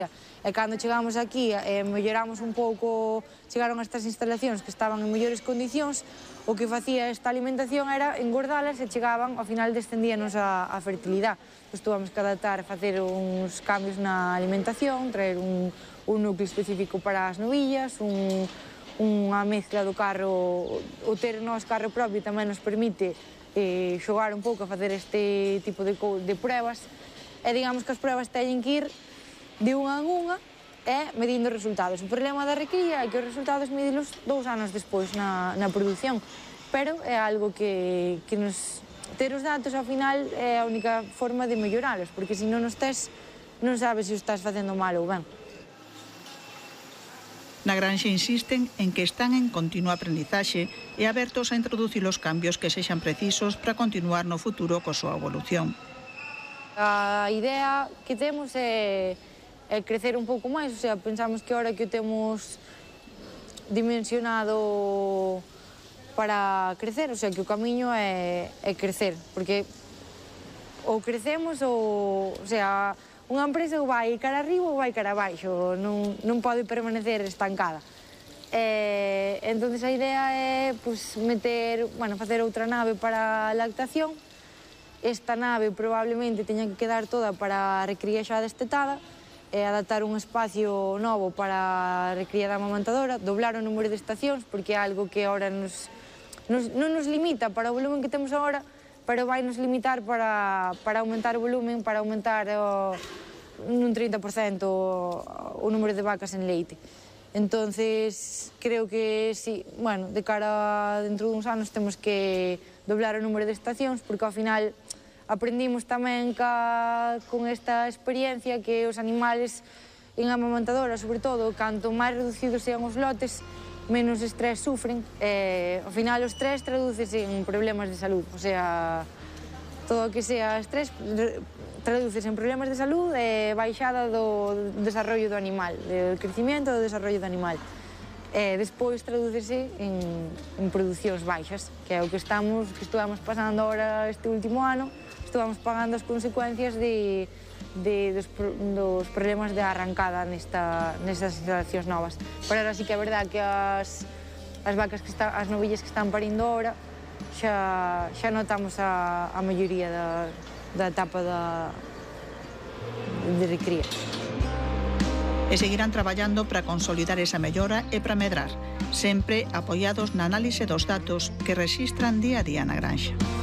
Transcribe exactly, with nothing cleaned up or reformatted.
E cando chegamos aquí e melloramos un pouco, chegaron a estas instalacións que estaban en mellores condicións, o que facía esta alimentación era engordalas e chegaban, ao final descendíanos a, a fertilidade. Pois tuvamos que adaptar, facer uns cambios na alimentación, traer un, un núcleo específico para as novillas, un, unha mezcla do carro, o ter nós carro propio tamén nos permite eh, xogar un pouco a facer este tipo de, de pruebas, e digamos que as pruebas teñen que ir de unha en unha e medindo resultados. O problema da recría é que os resultados medilos dous anos despois na, na produción, pero é algo que, que nos, ter os datos ao final é a única forma de melloralos, porque se non os tes, non sabes se os estás facendo mal ou ben. Na granxa insisten en que están en continuo aprendizaxe e abertos a introducir os cambios que sexan precisos para continuar no futuro coa súa evolución. A idea que temos é é crecer un pouco máis, o sea, pensamos que ahora que o temos dimensionado para crecer, o sea, que o camiño é, é crecer, porque ou crecemos ou, o sea, unha empresa ou vai cara arriba ou vai cara abaixo, non, non pode permanecer estancada. E, entonces a idea é, pues, meter, bueno, facer outra nave para a lactación. Esta nave probablemente teña que quedar toda para a recría xa destetada, e adaptar un espacio novo para a recría da amamantadora, doblar o número de estacións, porque é algo que ahora nos, nos, non nos limita para o volumen que temos agora, pero vai nos limitar para, para aumentar o volumen, para aumentar o, un trinta por cento o, o número de vacas en leite. Entonces, creo que, sí, bueno, de cara a dentro de uns anos temos que doblar o número de estacións, porque ao final aprendimos tamén ca, con esta experiencia que os animales en amamantadora, sobre todo, canto máis reducidos sean os lotes, menos estrés sufren. Eh, ao final, o estrés tradúcese en problemas de salud. O sea, todo o que sea estrés tradúcese en problemas de salud e baixada do desarrollo do animal, do crecimiento do desarrollo do animal. E despois tradúcese en, en producións baixas, que é o que estamos, que estamos pasando agora este último ano. Estamos pagando as consecuencias de, de, dos, dos problemas de arrancada nesta, nestas instalacións novas. Pero ahora sí que é verdade que as, as vacas que está, as novillas que están parindo ahora xa, xa notamos a, a maioría da, da etapa da, de recría. E seguirán traballando para consolidar esa mellora e para medrar, sempre apoiados na análise dos datos que rexistran día a día na granxa.